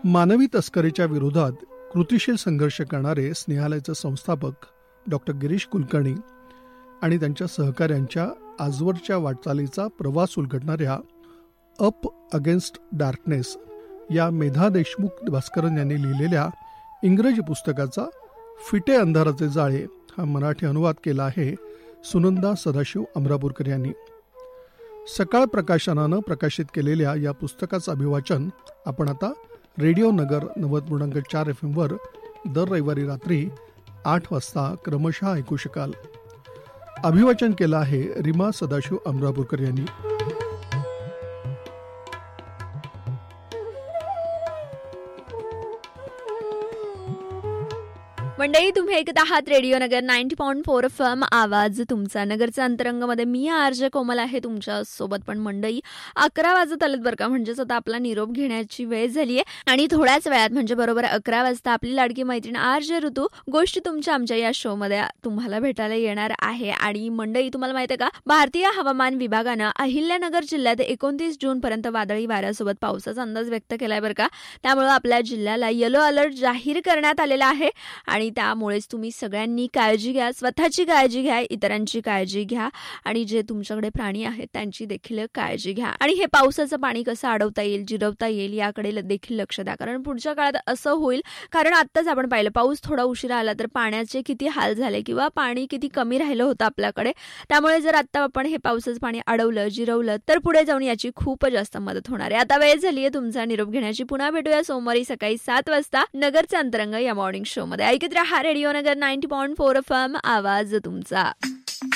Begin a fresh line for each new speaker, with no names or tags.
मानवी तस्करीच्या विरोधात कृतिशील संघर्ष करणारे स्नेहालयाचे संस्थापक डॉक्टर गिरीश कुलकर्णी आणि त्यांच्या सहकाऱ्यांच्या आजवरच्या वाटचालीचा प्रवास उलगडणाऱ्या अप अगेन्स्ट डार्कनेस या मेधा देशमुख भास्करन यांनी लिहिलेल्या इंग्रजी पुस्तकाचा फिटे अंधाराचे जाळे हा मराठी अनुवाद केला आहे सुनंदा सदाशिव अमरापूरकर यांनी. सकाळ प्रकाशनानं प्रकाशित केलेल्या या पुस्तकाचं अभिवाचन आपण आता रेडिओ नगर 90.4 FM वर दर रविवारी रात्री 8 वाजता क्रमशः ऐकू शकाल. अभिवाचन केलं आहे रीमा सदाशिव अमरापूरकर यांनी.
मंडळी, तुम्ही ऐकत आहात रेडिओ नगर 90.4 FM आवाज तुमचा. नगरचा अंतरंगमध्ये मी आरजे कोमल आहे तुमच्या सोबत. पण मंडळी 11 वाजत आलेत बरं का, म्हणजेच आता आपला निरोप घेण्याची वेळ झाली आहे आणि थोड्याच वेळात म्हणजे बरोबर 11 वाजता आपली लाडकी मैत्रीण आरजे ऋतू गोष्टी तुमच्या आमच्या या शो मध्ये तुम्हाला भेटायला येणार आहे. आणि मंडळी, तुम्हाला माहिती आहे का, भारतीय हवामान विभागानं अहिल्यानगर जिल्ह्यात 29 जून पर्यंत वादळी वाऱ्यासोबत पावसाचा अंदाज व्यक्त केलाय बरं का. त्यामुळे आपल्या जिल्ह्याला येलो अलर्ट जाहीर करण्यात आलेला आहे आणि त्यामुळेच तुम्ही सगळ्यांनी काळजी घ्या, स्वतःची काळजी घ्या, इतरांची काळजी घ्या आणि जे तुमच्याकडे प्राणी आहेत त्यांची देखील काळजी घ्या. आणि हे पावसाचं पाणी कसं अडवता येईल, जिरवता येईल याकडे देखील लक्ष द्या, कारण पुढच्या काळात असं होईल. कारण आत्ताच आपण पाहिलं, पाऊस थोडा उशिरा आला तर पाण्याचे किती हाल झाले किंवा पाणी किती कमी राहिलं होतं आपल्याकडे. त्यामुळे जर आता आपण हे पावसाचं पाणी अडवलं, जिरवलं तर पुढे जाऊन याची खूप जास्त मदत होणार आहे. आता वेळ झाली आहे तुमचा निरोप घेण्याची. पुन्हा भेटूया सोमवारी सकाळी 7 वाजता नगरचा अंतरंग या मॉर्निंग शो मध्ये. ऐकत रहा रेडिओ नगर 90.4 FM आवाज तुमचा.